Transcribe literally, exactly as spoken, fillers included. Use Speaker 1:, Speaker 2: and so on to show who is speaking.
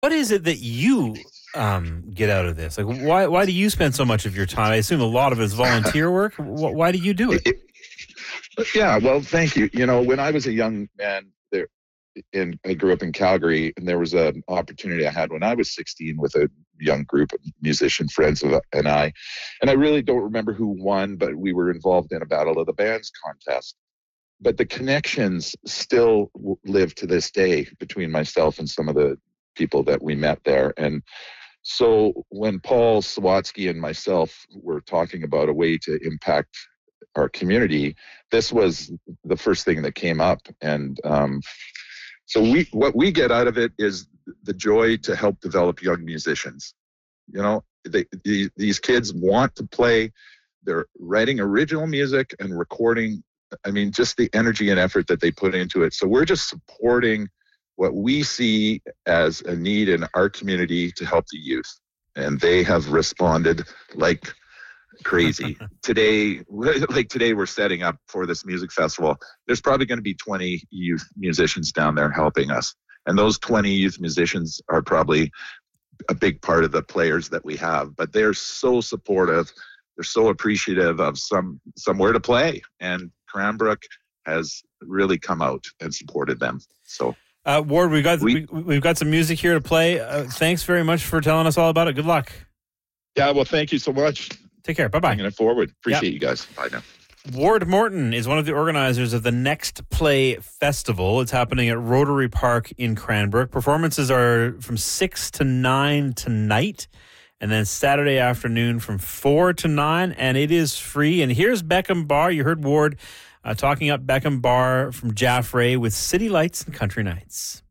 Speaker 1: What is it that you um, get out of this? Like, why why do you spend so much of your time? I assume a lot of it is volunteer work. Wh- Why do you do it?
Speaker 2: It- it- yeah, well, thank you. You know, when I was a young man, there, in I grew up in Calgary, and there was an opportunity I had when I was sixteen with a young group of musician friends of, and I, and I really don't remember who won, but we were involved in a Battle of the Bands contest. But the connections still w- live to this day between myself and some of the people that we met there. And so when Paul Sawatsky and myself were talking about a way to impact our community, this was the first thing that came up. And um, so we, what we get out of it is the joy to help develop young musicians. You know, they, the, these kids want to play. They're writing original music and recording. I mean, just the energy and effort that they put into it. So we're just supporting what we see as a need in our community to help the youth. And they have responded like crazy. Today, like today, we're setting up for this music festival. There's probably going to be twenty youth musicians down there helping us. And those twenty youth musicians are probably a big part of the players that we have. But they're so supportive. They're so appreciative of some somewhere to play. And Cranbrook has really come out and supported them. So,
Speaker 1: Uh, Ward, we've got
Speaker 2: We-
Speaker 1: we, we've got some music here to play. Uh, thanks very much for telling us all about it. Good luck.
Speaker 2: yeah, well, thank you so much.
Speaker 1: Take care. Bye bye.
Speaker 2: Bringing it forward. Appreciate you guys. Bye now.
Speaker 1: Ward Morton is one of the organizers of the Next Play Festival. It's happening at Rotary Park in Cranbrook. Performances are from six to nine tonight, and then Saturday afternoon from four to nine, and it is free. And here's Beckham Bar. You heard Ward uh, talking up Beckham Bar from Jaffray with City Lights and Country Nights.